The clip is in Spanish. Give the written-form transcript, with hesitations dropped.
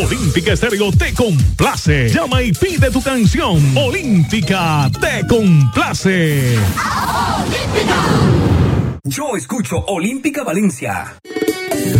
Olímpica Estéreo te complace. Llama y pide tu canción. Olímpica te complace. Yo escucho Olímpica Valencia.